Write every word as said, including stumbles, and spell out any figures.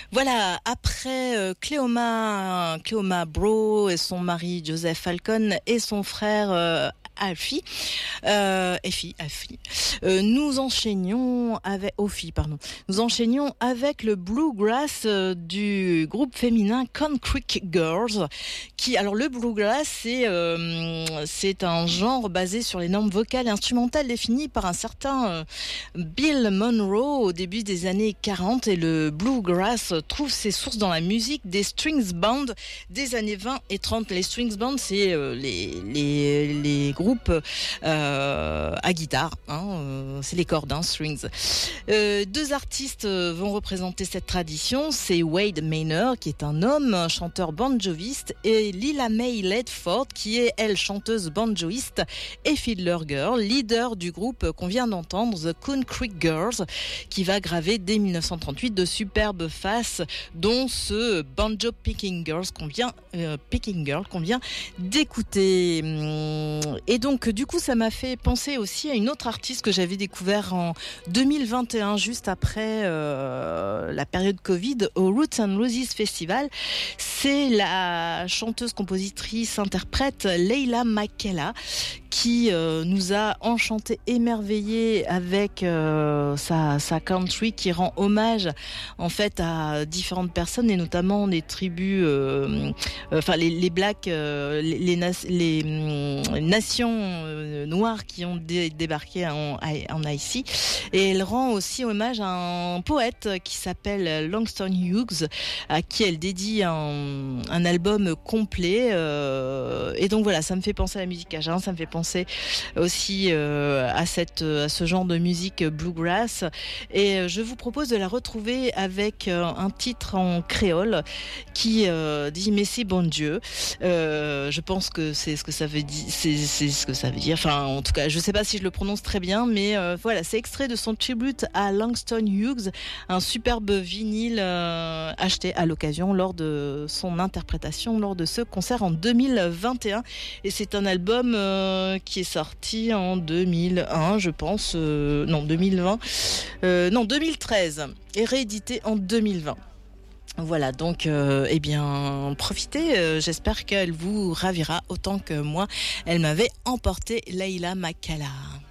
Voilà, après euh, Cléoma, Cléoma Bro et son mari Joseph Falcon et son frère euh, Alfie, euh, Effie, Alfie, euh, nous enchaînions avec Ophi, pardon. Nous enchaînions avec le bluegrass euh, du groupe féminin Concrete Girls, qui, alors le bluegrass, c'est euh, c'est un genre basé sur les normes vocales et instrumentales définies par un certain euh, Bill Monroe au début des années quarante, et le bluegrass trouve ses sources dans la musique des strings bands des années vingt et trente. Les strings bands, c'est euh, les, les, les groupes euh, à guitare, hein, euh, c'est les cordes, hein, strings. Euh, deux artistes vont représenter cette tradition, c'est Wade Maynard, qui est un homme, un chanteur banjoiste, et Lila May Ledford, qui est, elle, chanteuse banjoiste et fiddler girl, leader du groupe qu'on vient d'entendre, The Concrete Girls, qui va graver dès dix-neuf cent trente-huit de superbes faces, dont ce Banjo Picking Girls qu'on vient, euh, Picking Girl qu'on vient d'écouter. Et donc, du coup, ça m'a fait penser aussi à une autre artiste que j'avais découvert en deux mille vingt et un, juste après euh, la période Covid, au Roots and Roses Festival. C'est la chanteuse, compositrice, interprète Leila Makela, qui euh, nous a enchanté, émerveillé avec euh, sa, sa country, qui rend hommage en fait à différentes personnes, et notamment des tribus, euh, euh, enfin les, les blacks, euh, les, les, nas- les euh, nations euh, noires qui ont dé- débarqué en, en Haïti. Et elle rend aussi hommage à un poète qui s'appelle Langston Hughes, à qui elle dédie un, un album complet. Euh, et donc voilà, ça me fait penser à la musique cajun, ça me fait penser aussi euh, à cette à ce genre de musique bluegrass, et je vous propose de la retrouver avec euh, un titre en créole qui euh, dit mais c'est bon Dieu. Euh, je pense que c'est ce que ça veut dire, c'est, c'est ce que ça veut dire. Enfin, en tout cas, je sais pas si je le prononce très bien, mais euh, voilà, c'est extrait de son tribute à Langston Hughes, un superbe vinyle euh, acheté à l'occasion lors de son interprétation lors de ce concert en deux mille vingt et un, et c'est un album euh, qui est sorti en deux mille un, je pense, euh, non deux mille vingt, euh, non deux mille treize, et réédité en deux mille vingt. Voilà, donc euh, eh bien profitez, euh, j'espère qu'elle vous ravira autant que moi elle m'avait emporté, Leila Makela.